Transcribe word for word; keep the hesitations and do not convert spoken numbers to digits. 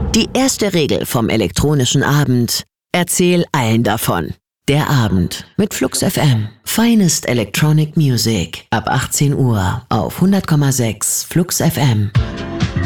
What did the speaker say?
Die erste Regel vom elektronischen Abend: Erzähl allen davon. Der Abend mit Flux F M. Finest Electronic Music. Ab achtzehn Uhr auf hundert Komma sechs Flux F M.